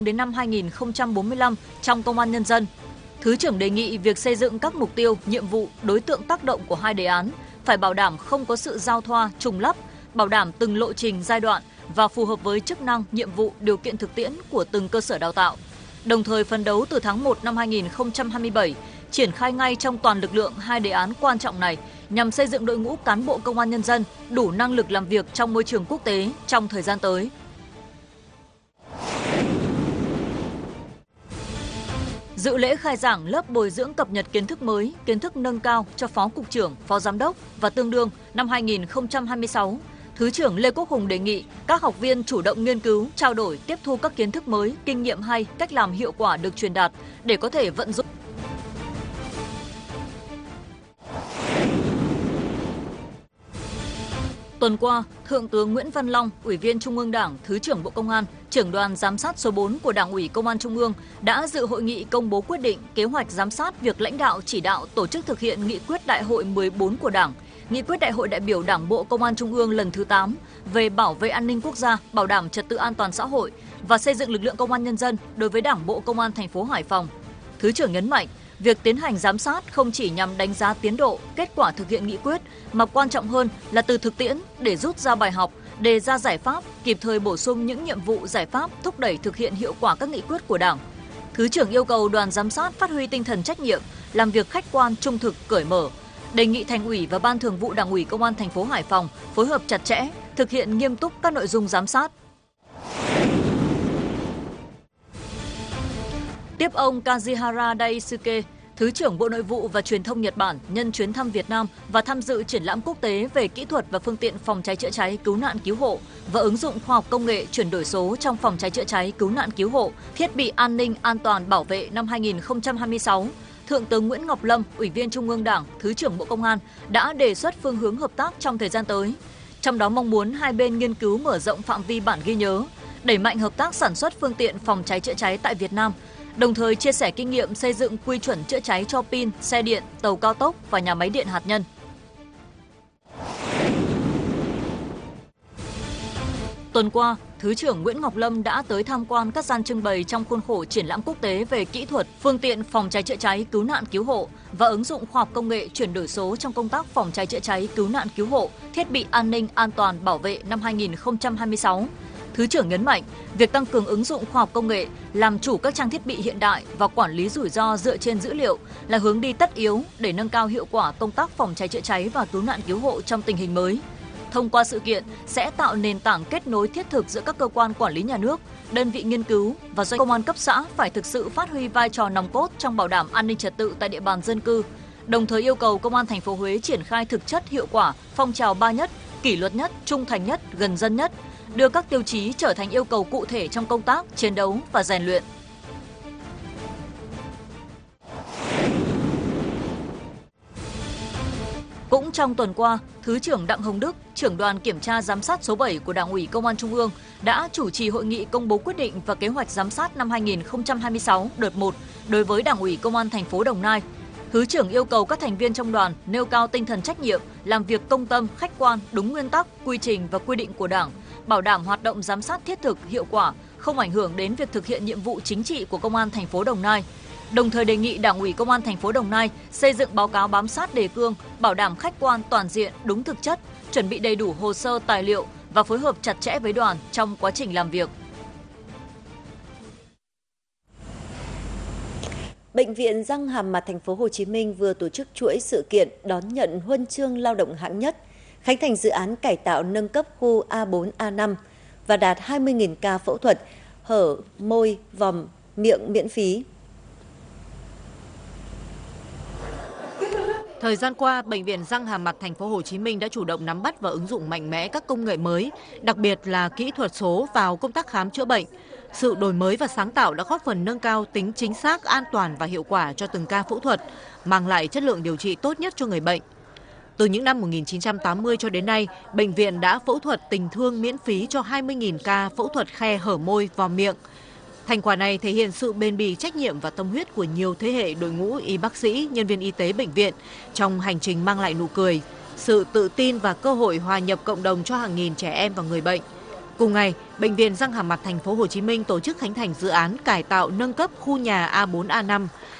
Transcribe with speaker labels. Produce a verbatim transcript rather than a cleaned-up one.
Speaker 1: đến năm hai nghìn không trăm bốn mươi lăm trong Công an Nhân dân. Thứ trưởng đề nghị việc xây dựng các mục tiêu, nhiệm vụ, đối tượng tác động của hai đề án phải bảo đảm không có sự giao thoa, trùng lắp, bảo đảm từng lộ trình giai đoạn và phù hợp với chức năng, nhiệm vụ, điều kiện thực tiễn của từng cơ sở đào tạo. Đồng thời phấn đấu từ tháng một năm hai nghìn không trăm hai mươi bảy triển khai ngay trong toàn lực lượng hai đề án quan trọng này nhằm xây dựng đội ngũ cán bộ Công an Nhân dân đủ năng lực làm việc trong môi trường quốc tế trong thời gian tới. Dự lễ khai giảng lớp bồi dưỡng cập nhật kiến thức mới, kiến thức nâng cao cho Phó Cục trưởng, Phó Giám đốc và tương đương năm hai nghìn không trăm hai mươi sáu, Thứ trưởng Lê Quốc Hùng đề nghị các học viên chủ động nghiên cứu, trao đổi, tiếp thu các kiến thức mới, kinh nghiệm hay, cách làm hiệu quả được truyền đạt để có thể vận dụng. Tuần qua, Thượng tướng Nguyễn Văn Long, Ủy viên Trung ương Đảng, Thứ trưởng Bộ Công an, trưởng đoàn giám sát số bốn của Đảng ủy Công an Trung ương đã dự hội nghị công bố quyết định kế hoạch giám sát việc lãnh đạo chỉ đạo tổ chức thực hiện nghị quyết Đại hội mười bốn của Đảng, nghị quyết Đại hội đại biểu Đảng bộ Công an Trung ương lần thứ tám về bảo vệ an ninh quốc gia, bảo đảm trật tự an toàn xã hội và xây dựng lực lượng công an nhân dân đối với Đảng bộ Công an thành phố Hải Phòng. Thứ trưởng nhấn mạnh, việc tiến hành giám sát không chỉ nhằm đánh giá tiến độ, kết quả thực hiện nghị quyết, mà quan trọng hơn là từ thực tiễn để rút ra bài học, đề ra giải pháp, kịp thời bổ sung những nhiệm vụ giải pháp thúc đẩy thực hiện hiệu quả các nghị quyết của Đảng. Thứ trưởng yêu cầu đoàn giám sát phát huy tinh thần trách nhiệm, làm việc khách quan, trung thực, cởi mở, đề nghị Thành ủy và Ban Thường vụ Đảng ủy Công an thành phố Hải Phòng phối hợp chặt chẽ, thực hiện nghiêm túc các nội dung giám sát. Tiếp ông Kazihara Daisuke, Thứ trưởng Bộ Nội vụ và Truyền thông Nhật Bản nhân chuyến thăm Việt Nam và tham dự triển lãm quốc tế về kỹ thuật và phương tiện phòng cháy chữa cháy, cứu nạn cứu hộ và ứng dụng khoa học công nghệ chuyển đổi số trong phòng cháy chữa cháy, cứu nạn cứu hộ, thiết bị an ninh an toàn bảo vệ năm hai nghìn không trăm hai mươi sáu, Thượng tướng Nguyễn Ngọc Lâm, Ủy viên Trung ương Đảng, Thứ trưởng Bộ Công an đã đề xuất phương hướng hợp tác trong thời gian tới. Trong đó mong muốn hai bên nghiên cứu mở rộng phạm vi bản ghi nhớ, đẩy mạnh hợp tác sản xuất phương tiện phòng cháy chữa cháy tại Việt Nam, đồng thời chia sẻ kinh nghiệm xây dựng quy chuẩn chữa cháy cho pin, xe điện, tàu cao tốc và nhà máy điện hạt nhân. Tuần qua, Thứ trưởng Nguyễn Ngọc Lâm đã tới tham quan các gian trưng bày trong khuôn khổ triển lãm quốc tế về kỹ thuật, phương tiện phòng cháy chữa cháy, cứu nạn cứu hộ và ứng dụng khoa học công nghệ chuyển đổi số trong công tác phòng cháy chữa cháy, cứu nạn cứu hộ, thiết bị an ninh an toàn bảo vệ năm hai nghìn không trăm hai mươi sáu. Thứ trưởng nhấn mạnh, việc tăng cường ứng dụng khoa học công nghệ, làm chủ các trang thiết bị hiện đại và quản lý rủi ro dựa trên dữ liệu là hướng đi tất yếu để nâng cao hiệu quả công tác phòng cháy chữa cháy và cứu nạn cứu hộ trong tình hình mới. Thông qua sự kiện sẽ tạo nền tảng kết nối thiết thực giữa các cơ quan quản lý nhà nước, đơn vị nghiên cứu và doanh công an cấp xã phải thực sự phát huy vai trò nòng cốt trong bảo đảm an ninh trật tự tại địa bàn dân cư. Đồng thời yêu cầu Công an thành phố Huế triển khai thực chất hiệu quả phong trào ba nhất, kỷ luật nhất, trung thành nhất, gần dân nhất, đưa các tiêu chí trở thành yêu cầu cụ thể trong công tác, chiến đấu và rèn luyện. Cũng trong tuần qua, Thứ trưởng Đặng Hồng Đức, trưởng đoàn kiểm tra giám sát số bảy của Đảng ủy Công an Trung ương đã chủ trì hội nghị công bố quyết định và kế hoạch giám sát năm hai nghìn không trăm hai mươi sáu đợt một đối với Đảng ủy Công an thành phố Đồng Nai. Thứ trưởng yêu cầu các thành viên trong đoàn nêu cao tinh thần trách nhiệm, làm việc công tâm, khách quan, đúng nguyên tắc, quy trình và quy định của Đảng, bảo đảm hoạt động giám sát thiết thực, hiệu quả, không ảnh hưởng đến việc thực hiện nhiệm vụ chính trị của Công an thành phố Đồng Nai. Đồng thời đề nghị Đảng ủy Công an thành phố Đồng Nai xây dựng báo cáo bám sát đề cương, bảo đảm khách quan, toàn diện, đúng thực chất, chuẩn bị đầy đủ hồ sơ, tài liệu và phối hợp chặt chẽ với đoàn trong quá trình làm việc.
Speaker 2: Bệnh viện Răng Hàm Mặt thành phố Hồ Chí Minh vừa tổ chức chuỗi sự kiện đón nhận huân chương lao động hạng nhất, khánh thành dự án cải tạo nâng cấp khu A bốn A năm và đạt hai mươi nghìn ca phẫu thuật hở môi, vòm, miệng miễn phí.
Speaker 3: Thời gian qua, Bệnh viện Răng Hàm Mặt thành phố Hồ Chí Minh đã chủ động nắm bắt và ứng dụng mạnh mẽ các công nghệ mới, đặc biệt là kỹ thuật số vào công tác khám chữa bệnh. Sự đổi mới và sáng tạo đã góp phần nâng cao tính chính xác, an toàn và hiệu quả cho từng ca phẫu thuật, mang lại chất lượng điều trị tốt nhất cho người bệnh. Từ những năm một nghìn chín trăm tám mươi cho đến nay, bệnh viện đã phẫu thuật tình thương miễn phí cho hai mươi nghìn ca phẫu thuật khe hở môi, vòm miệng. Thành quả này thể hiện sự bền bỉ, trách nhiệm và tâm huyết của nhiều thế hệ đội ngũ y bác sĩ, nhân viên y tế bệnh viện trong hành trình mang lại nụ cười, sự tự tin và cơ hội hòa nhập cộng đồng cho hàng nghìn trẻ em và người bệnh. Cùng ngày, Bệnh viện Răng Hàm Mặt Thành phố Hồ Chí Minh tổ chức khánh thành dự án cải tạo nâng cấp khu nhà A bốn A năm